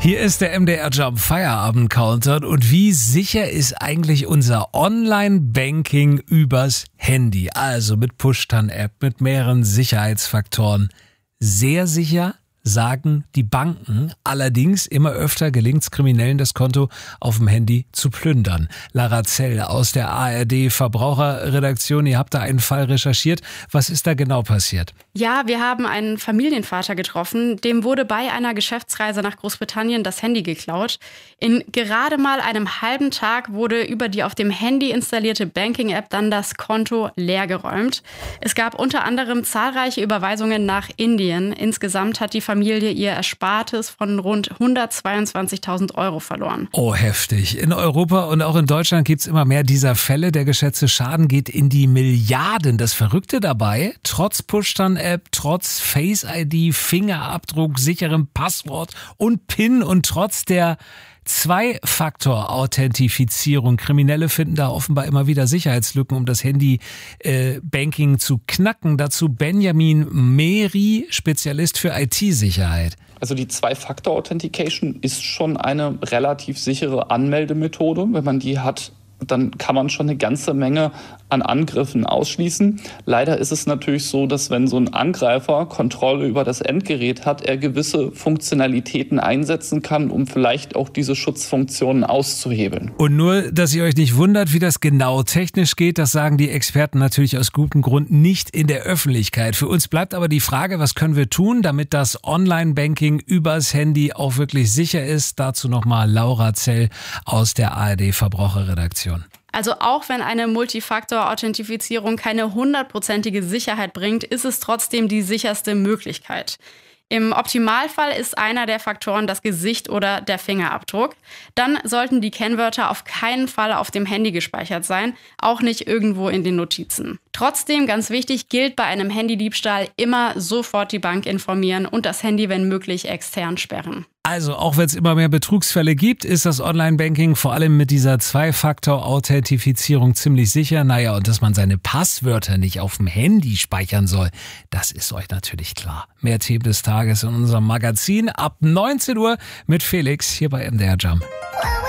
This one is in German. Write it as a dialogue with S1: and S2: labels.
S1: Hier ist der MDR Jump Feierabend Countdown. Und wie sicher ist eigentlich unser Online-Banking übers Handy? Also mit Push-Tan-App, mit mehreren Sicherheitsfaktoren. Sehr sicher, sagen die Banken. Allerdings immer öfter gelingt es Kriminellen, das Konto auf dem Handy zu plündern. Lara Zell aus der ARD Verbraucherredaktion, ihr habt da einen Fall recherchiert. Was ist da genau passiert?
S2: Ja, wir haben einen Familienvater getroffen. Dem wurde bei einer Geschäftsreise nach Großbritannien das Handy geklaut. In gerade mal einem halben Tag wurde über die auf dem Handy installierte Banking-App dann das Konto leergeräumt. Es gab unter anderem zahlreiche Überweisungen nach Indien. Insgesamt hat die Familie ihr Erspartes von rund 122.000 Euro verloren.
S1: Oh, heftig. In Europa und auch in Deutschland gibt es immer mehr dieser Fälle. Der geschätzte Schaden geht in die Milliarden. Das Verrückte dabei, trotz Push-Tan-App, trotz Face-ID, Fingerabdruck, sicherem Passwort und PIN und trotz der Zwei-Faktor-Authentifizierung. Kriminelle finden da offenbar immer wieder Sicherheitslücken, um das Handy-Banking zu knacken. Dazu Benjamin Mehri, Spezialist für IT-Sicherheit.
S3: Also die Zwei-Faktor-Authentication ist schon eine relativ sichere Anmeldemethode. Wenn man die hat, dann kann man schon eine ganze Menge an Angriffen ausschließen. Leider ist es natürlich so, dass wenn so ein Angreifer Kontrolle über das Endgerät hat, er gewisse Funktionalitäten einsetzen kann, um vielleicht auch diese Schutzfunktionen auszuhebeln.
S1: Und nur, dass ihr euch nicht wundert, wie das genau technisch geht, das sagen die Experten natürlich aus gutem Grund nicht in der Öffentlichkeit. Für uns bleibt aber die Frage, was können wir tun, damit das Online-Banking übers Handy auch wirklich sicher ist? Dazu nochmal Lara Zell aus der ARD Verbraucherredaktion.
S2: Also auch wenn eine Multifaktor-Authentifizierung keine 100%ige Sicherheit bringt, ist es trotzdem die sicherste Möglichkeit. Im Optimalfall ist einer der Faktoren das Gesicht oder der Fingerabdruck. Dann sollten die Kennwörter auf keinen Fall auf dem Handy gespeichert sein, auch nicht irgendwo in den Notizen. Trotzdem, ganz wichtig, gilt bei einem Handydiebstahl immer sofort die Bank informieren und das Handy, wenn möglich, extern sperren.
S1: Also auch wenn es immer mehr Betrugsfälle gibt, ist das Online-Banking vor allem mit dieser Zwei-Faktor-Authentifizierung ziemlich sicher. Naja, und dass man seine Passwörter nicht auf dem Handy speichern soll, das ist euch natürlich klar. Mehr Themen des Tages in unserem Magazin ab 19 Uhr mit Felix hier bei MDR Jump.